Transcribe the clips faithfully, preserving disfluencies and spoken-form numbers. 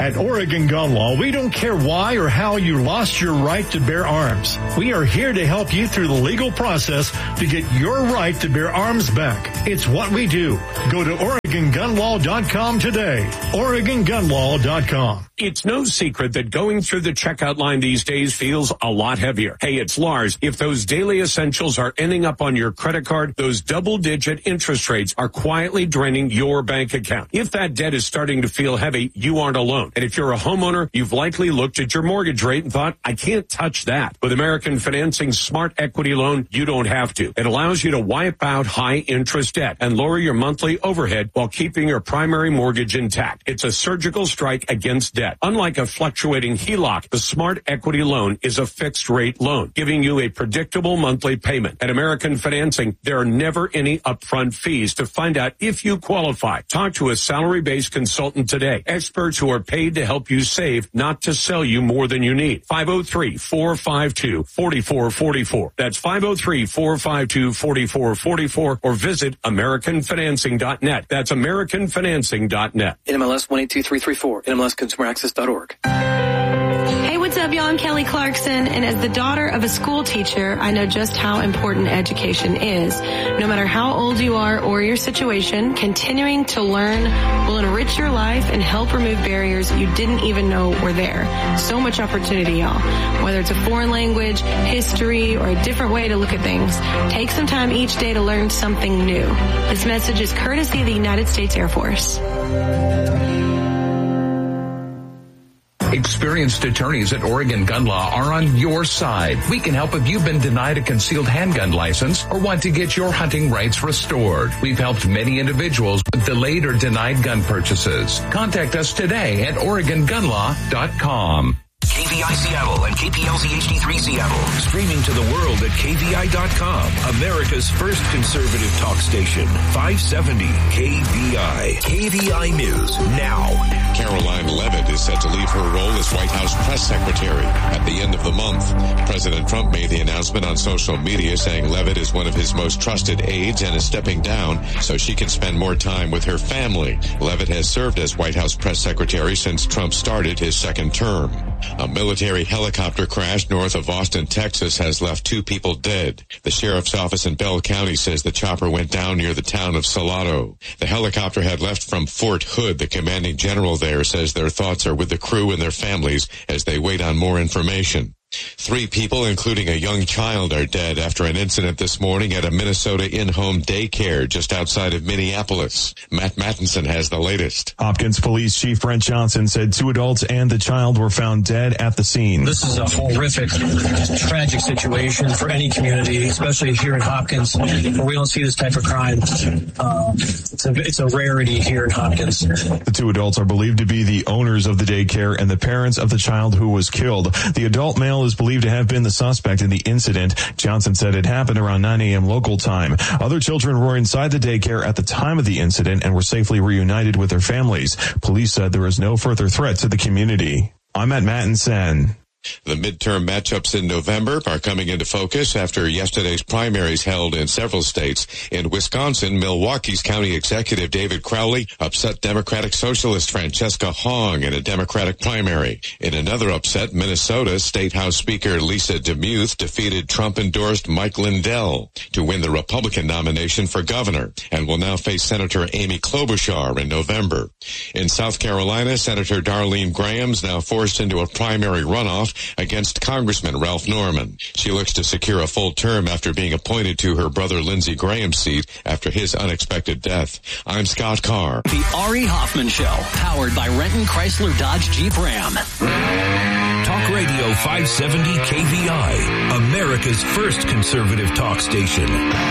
At Oregon Gun Law, we don't care why or how you lost your right to bear arms. We are here to help you through the legal process to get your right to bear arms back. It's what we do. Go to Oregon Gun Law dot com today. Oregon Gun Law dot com. It's no secret that going through the checkout line these days feels a lot heavier. Hey, it's Lars. If those daily essentials are ending up on your credit card, those double-digit interest rates are quietly draining your bank account. If that debt is starting to feel heavy, you aren't alone. And if you're a homeowner, you've likely looked at your mortgage rate and thought, I can't touch that. With American Financing's Smart Equity Loan, you don't have to. It allows you to wipe out high-interest debt and lower your monthly overhead while keeping your primary mortgage intact. It's a surgical strike against debt. Unlike a fluctuating H E L O C, the Smart Equity Loan is a fixed-rate loan, giving you a predictable monthly payment. At American Financing, there are never any upfront fees. To find out if you qualify, talk to a salary-based consultant today. Experts who are paid to help you save, not to sell you more than you need. five oh three, four five two, four four four four. That's five oh three, four five two, four four four four, or visit American Financing dot net. That's American Financing dot net. N M L S one eight two three three four, N M L S consumer access dot org. Hey, what's up, y'all? I'm Kelly Clarkson, and as the daughter of a school teacher, I know just how important education is. No matter how old you are or your situation, continuing to learn will enrich your life and help remove barriers you didn't even know were there. So much opportunity, y'all. Whether it's a foreign language, history, or a different way to look at things, take some time each day to learn something new. This message is courtesy of the United States Air Force. Experienced attorneys at Oregon Gun Law are on your side. We can help if you've been denied a concealed handgun license or want to get your hunting rights restored. We've helped many individuals with delayed or denied gun purchases. Contact us today at Oregon Gun Law dot com. K V I Seattle and K P L Z H D three Seattle. Streaming to the world at K V I dot com. America's first conservative talk station. five seventy K V I. K V I News now. Caroline Leavitt is set to leave her role as White House press secretary at the end of the month. President Trump made the announcement on social media saying Leavitt is one of his most trusted aides and is stepping down so she can spend more time with her family. Leavitt has served as White House press secretary since Trump started his second term. A military helicopter crash north of Austin, Texas has left two people dead. The sheriff's office in Bell County says the chopper went down near the town of Salado. The helicopter had left from Fort Hood. The commanding general there says their thoughts are with the crew and their families as they wait on more information. Three people, including a young child, are dead after an incident this morning at a Minnesota in-home daycare just outside of Minneapolis. Matt Mattinson has the latest. Hopkins Police Chief Brent Johnson said two adults and the child were found dead at the scene. This is a horrific, tragic situation for any community, especially here in Hopkins, where we don't see this type of crime. Uh, it's, a, it's a rarity here in Hopkins. The two adults are believed to be the owners of the daycare and the parents of the child who was killed. The adult male is believed to have been the suspect in the incident. Johnson said it happened around nine a.m. local time. Other children were inside the daycare at the time of the incident and were safely reunited with their families. Police said there is no further threat to the community. I'm at Mattinson. The midterm matchups in November are coming into focus after yesterday's primaries held in several states. In Wisconsin, Milwaukee's county executive David Crowley upset Democratic Socialist Francesca Hong in a Democratic primary. In another upset, Minnesota State House Speaker Lisa DeMuth defeated Trump-endorsed Mike Lindell to win the Republican nomination for governor and will now face Senator Amy Klobuchar in November. In South Carolina, Senator Darlene Graham's now forced into a primary runoff against Congressman Ralph Norman. She looks to secure a full term after being appointed to her brother Lindsey Graham's seat after his unexpected death. I'm Scott Carr. The Ari Hoffman Show, powered by Renton Chrysler Dodge Jeep Ram. Talk Radio five seventy K V I, America's first conservative talk station.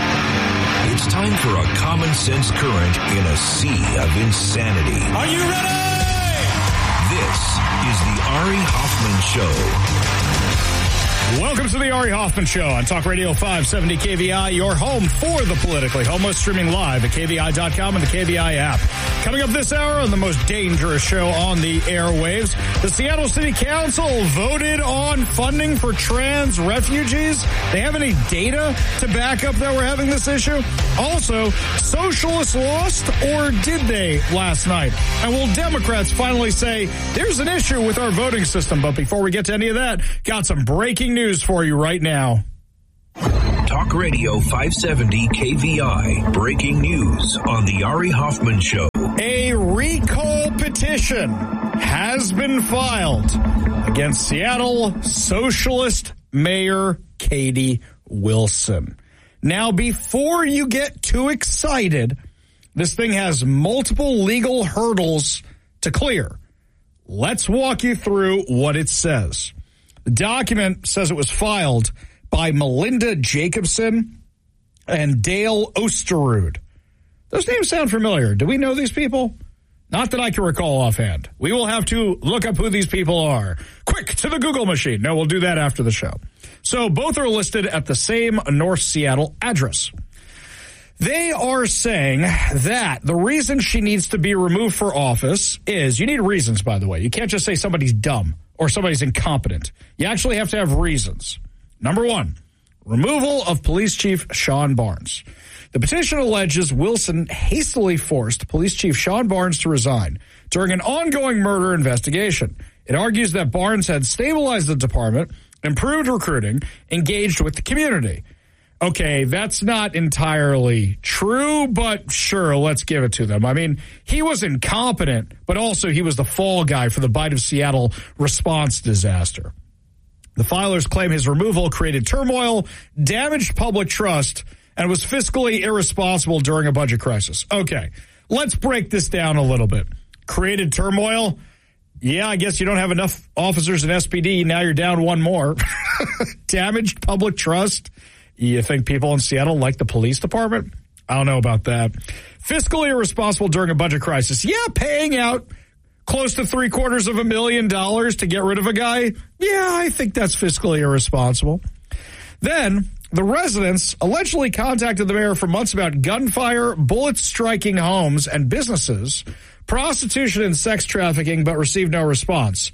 It's time for a common sense current in a sea of insanity. Are you ready? This is the Ari Hoffman Show. Welcome to the Ari Hoffman Show on Talk Radio five seventy K V I, your home for the politically homo, streaming live at K V I dot com and the K V I app. Coming up this hour on the most dangerous show on the airwaves, the Seattle City Council voted on funding for trans refugees. They have any data to back up that we're having this issue? Also, socialists lost, or did they last night? And will Democrats finally say, there's an issue with our voting system? But before we get to any of that, got some breaking news for you right now. Talk Radio five seventy K V I. Breaking news on the Ari Hoffman Show. A recall petition has been filed against Seattle Socialist Mayor Katie Wilson. Now, before you get too excited, this thing has multiple legal hurdles to clear. Let's walk you through what it says. The document says it was filed by Melinda Jacobson and Dale Osterud. Those names sound familiar. Do we know these people? Not that I can recall offhand. We will have to look up who these people are. Quick, to the Google machine. No, we'll do that after the show. So both are listed at the same North Seattle address. They are saying that the reason she needs to be removed for office is, you need reasons, by the way. You can't just say somebody's dumb or somebody's incompetent. You actually have to have reasons. Number one, removal of Police Chief Sean Barnes. The petition alleges Wilson hastily forced Police Chief Sean Barnes to resign during an ongoing murder investigation. It argues that Barnes had stabilized the department, improved recruiting, engaged with the community. Okay, that's not entirely true, but sure, let's give it to them. I mean, he was incompetent, but also he was the fall guy for the Bite of Seattle response disaster. The filers claim his removal created turmoil, damaged public trust, and was fiscally irresponsible during a budget crisis. Okay, let's break this down a little bit. Created turmoil? Yeah, I guess you don't have enough officers in S P D. Now you're down one more. Damaged public trust? You think people in Seattle like the police department? I don't know about that. Fiscally irresponsible during a budget crisis. Yeah, paying out close to three quarters of a million dollars to get rid of a guy. Yeah, I think that's fiscally irresponsible. Then the residents allegedly contacted the mayor for months about gunfire, bullets striking homes and businesses, prostitution and sex trafficking, but received no response.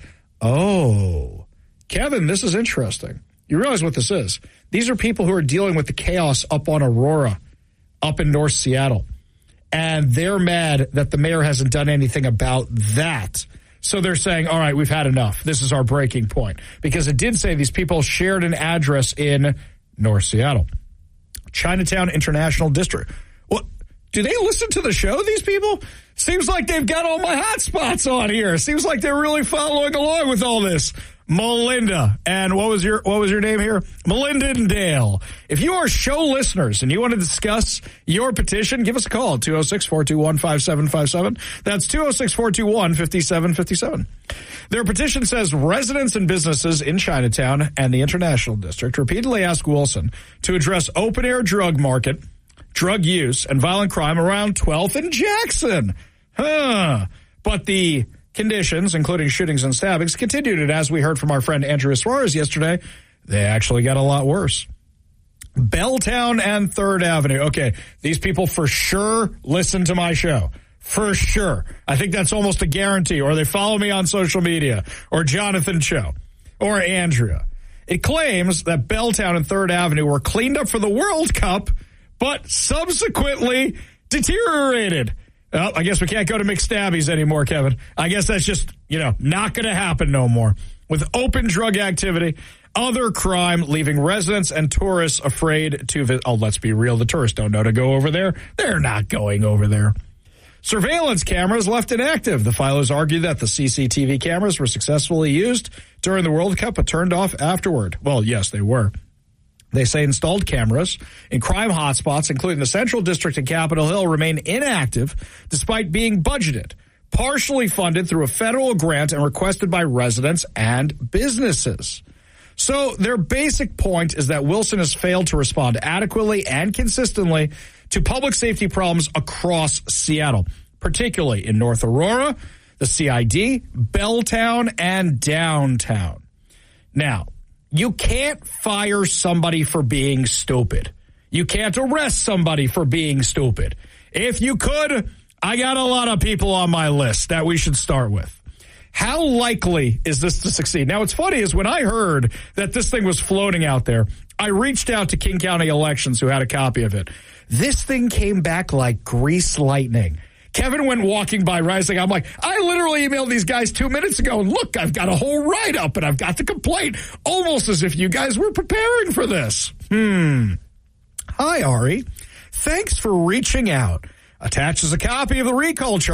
Oh, Kevin, this is interesting. You realize what this is. These are people who are dealing with the chaos up on Aurora, up in North Seattle. And they're mad that the mayor hasn't done anything about that. So they're saying, all right, we've had enough. This is our breaking point. Because it did say these people shared an address in North Seattle. Chinatown International District. Well, do they listen to the show, these people? Seems like they've got all my hot spots on here. Seems like they're really following along with all this. Melinda, and what was your what was your name here? Melinda and Dale. If you are show listeners and you want to discuss your petition, give us a call at two oh six, four two one, five seven five seven. That's two oh six, four two one, five seven five seven. Their petition says residents and businesses in Chinatown and the International District repeatedly asked Wilson to address open-air drug market, drug use, and violent crime around twelfth and Jackson. Huh. But the conditions, including shootings and stabbings, continued, and as we heard from our friend Andrea Suarez yesterday, they actually got a lot worse. Belltown and third Avenue. Okay, these people for sure listen to my show. For sure. I think that's almost a guarantee, or they follow me on social media, or Jonathan Cho, or Andrea. It claims that Belltown and third Avenue were cleaned up for the World Cup, but subsequently deteriorated. Well, I guess we can't go to McStabby's anymore, Kevin. I guess that's just, you know, not going to happen no more. With open drug activity, other crime, leaving residents and tourists afraid to visit. Oh, let's be real. The tourists don't know to go over there. They're not going over there. Surveillance cameras left inactive. The filers argue that the C C T V cameras were successfully used during the World Cup but turned off afterward. Well, yes, they were. They say installed cameras in crime hotspots, including the Central District and Capitol Hill, remain inactive despite being budgeted, partially funded through a federal grant and requested by residents and businesses. So their basic point is that Wilson has failed to respond adequately and consistently to public safety problems across Seattle, particularly in North Aurora, the C I D, Belltown, and downtown. Now, You can't fire somebody for being stupid. You can't arrest somebody for being stupid. If you could, I got a lot of people on my list that we should start with. How likely is this to succeed? Now, what's funny is when I heard that this thing was floating out there, I reached out to King County Elections, who had a copy of it. This thing came back like grease lightning. Kevin went walking by Rising. I'm like, I literally emailed these guys two minutes ago, and look, I've got a whole write-up, and I've got the complaint, almost as if you guys were preparing for this. Hmm. Hi, Ari. Thanks for reaching out. Attaches a copy of the recall chart.